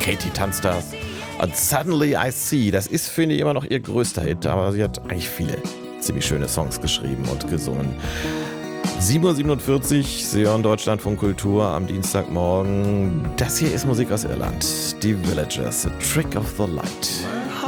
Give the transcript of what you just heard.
Katie tanzt da. Und Suddenly I See, das ist, finde ich, immer noch ihr größter Hit, aber sie hat eigentlich viele ziemlich schöne Songs geschrieben und gesungen. 7:47 Uhr, Sie hören Deutschlandfunk Kultur am Dienstagmorgen. Das hier ist Musik aus Irland. Die Villagers, The Trick of the Light.